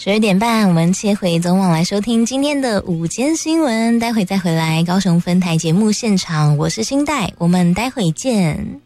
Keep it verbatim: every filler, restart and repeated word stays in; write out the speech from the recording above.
十二点半，我们切回总网来收听今天的午间新闻，待会再回来高雄分台节目现场，我是新代，我们待会见。